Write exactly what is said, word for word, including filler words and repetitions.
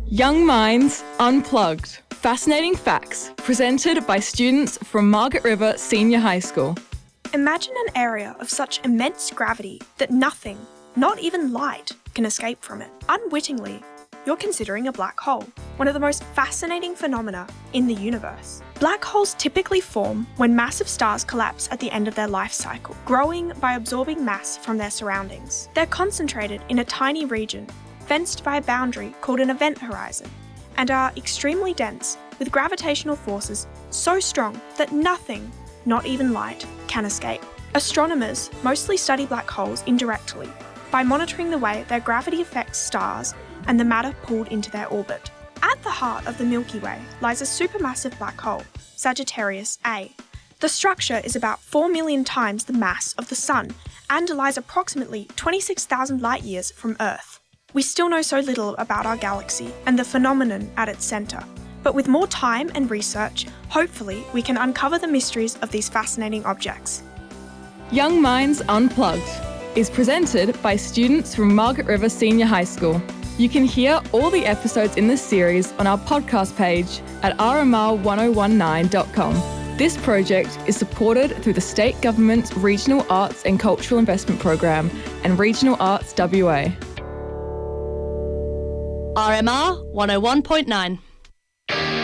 Young Minds Unplugged. Fascinating facts presented by students from Margaret River Senior High School. Imagine an area of such immense gravity that nothing, not even light, can escape from it. Unwittingly, you're considering a black hole, one of the most fascinating phenomena in the universe. Black holes typically form when massive stars collapse at the end of their life cycle, growing by absorbing mass from their surroundings. They're concentrated in a tiny region, fenced by a boundary called an event horizon, and are extremely dense, with gravitational forces so strong that nothing, not even light, can escape. Astronomers mostly study black holes indirectly, by monitoring the way their gravity affects stars and the matter pulled into their orbit. At the heart of the Milky Way lies a supermassive black hole, Sagittarius A. The structure is about four million times the mass of the Sun and lies approximately twenty-six thousand light-years from Earth. We still know so little about our galaxy and the phenomenon at its centre, but with more time and research, hopefully we can uncover the mysteries of these fascinating objects. Young Minds Unplugged is presented by students from Margaret River Senior High School. You can hear all the episodes in this series on our podcast page at r m r one oh one nine dot com. This project is supported through the State Government's Regional Arts and Cultural Investment Program and Regional Arts W A. R M R one oh one point nine.